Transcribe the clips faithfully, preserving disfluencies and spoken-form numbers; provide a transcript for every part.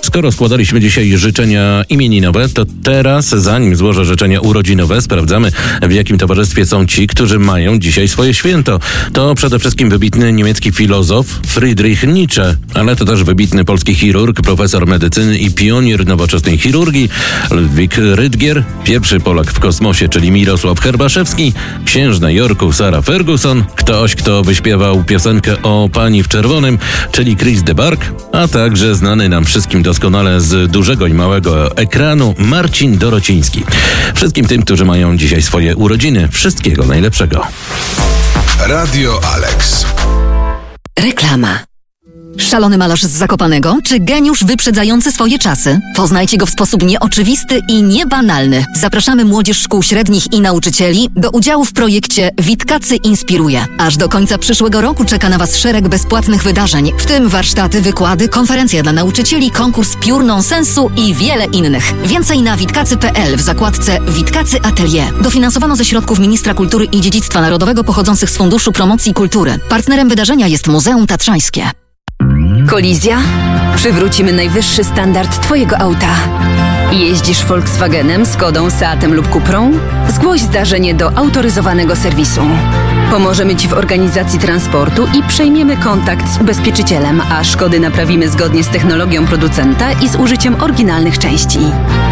skoro składaliśmy dzisiaj życzenia imieninowe, to teraz, zanim złożę życzenia urodzinowe, sprawdzamy, w jakim towarzystwie są ci, którzy mają dzisiaj swoje święto. To przede wszystkim wybitny niemiecki filozof Friedrich Nietzsche, ale to też wybitny polski chirurg, profesor medycyny i pionier nowoczesnej chirurgii Ludwik Rydgier, pierwszy Polak w kosmosie, czyli Mirosław Herbaszewski, księżna Jorku Sarah Ferguson, ktoś, kto wyśpiewał piosenkę o Pani w czerwonym, czyli Chris de Barg, a także znany nam wszystkim doskonale z dużego i małego ekranu Marcin Dorociński. Wszystkim tym, którzy mają dzisiaj swoje urodziny, wszystkiego najlepszego. Radio Alex. Reklama. Szalony malarz z Zakopanego czy geniusz wyprzedzający swoje czasy? Poznajcie go w sposób nieoczywisty i niebanalny. Zapraszamy młodzież szkół średnich i nauczycieli do udziału w projekcie Witkacy Inspiruje. Aż do końca przyszłego roku czeka na Was szereg bezpłatnych wydarzeń, w tym warsztaty, wykłady, konferencja dla nauczycieli, konkurs piór nonsensu i wiele innych. Więcej na witkacy kropka p l w zakładce Witkacy Atelier. Dofinansowano ze środków Ministra Kultury i Dziedzictwa Narodowego pochodzących z Funduszu Promocji Kultury. Partnerem wydarzenia jest Muzeum Tatrzańskie. Kolizja? Przywrócimy najwyższy standard Twojego auta. Jeździsz Volkswagenem, Skodą, Seatem lub Cuprą? Zgłoś zdarzenie do autoryzowanego serwisu. Pomożemy Ci w organizacji transportu i przejmiemy kontakt z ubezpieczycielem, a szkody naprawimy zgodnie z technologią producenta i z użyciem oryginalnych części.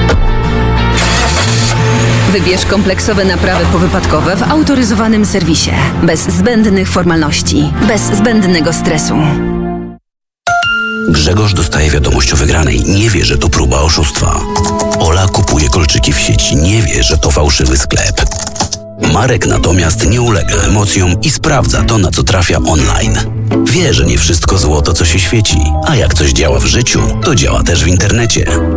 Wybierz kompleksowe naprawy powypadkowe w autoryzowanym serwisie. Bez zbędnych formalności, bez zbędnego stresu. Grzegorz dostaje wiadomość o wygranej. Nie wie, że to próba oszustwa. Ola kupuje kolczyki w sieci. Nie wie, że to fałszywy sklep. Marek natomiast nie ulega emocjom i sprawdza to, na co trafia online. Wie, że nie wszystko złoto, co się świeci. A jak coś działa w życiu, to działa też w internecie.